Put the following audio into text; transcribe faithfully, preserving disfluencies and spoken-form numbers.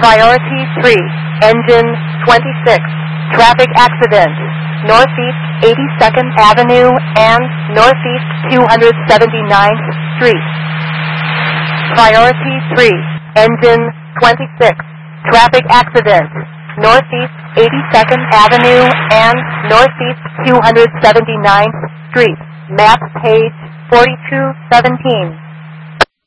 Priority three, engine twenty-six, traffic accident, Northeast eighty-second Avenue and Northeast two hundred seventy-ninth Street. Priority three, engine twenty-six, traffic accident, Northeast eighty-second Avenue and Northeast two hundred seventy-ninth Street. Map page forty-two seventeen.